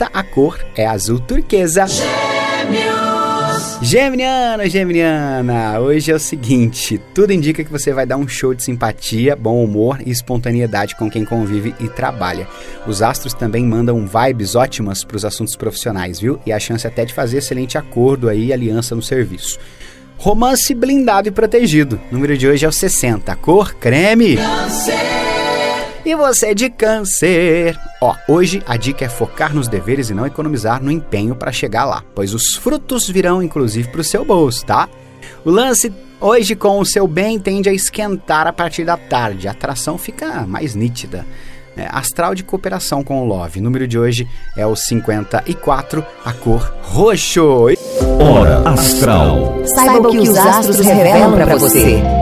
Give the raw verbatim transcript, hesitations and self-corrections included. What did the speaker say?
sessenta, a cor é azul turquesa. Gêmeos! Geminiano, Geminiana, hoje é o seguinte, tudo indica que você vai dar um show de simpatia, bom humor e espontaneidade com quem convive e trabalha. Os astros também mandam vibes ótimas para os assuntos profissionais, viu? E a chance até de fazer excelente acordo aí e aliança no serviço. Romance blindado e protegido. O número de hoje é o sessenta, cor creme. Câncer. E você é de Câncer. Ó, hoje a dica é focar nos deveres e não economizar no empenho para chegar lá, pois os frutos virão inclusive para o seu bolso, tá? O lance hoje com o seu bem tende a esquentar a partir da tarde. A atração fica mais nítida. É, astral de cooperação com o Love. O número de hoje é o cinquenta e quatro, a cor roxo. Hora Astral. Saiba o que os astros revelam para você.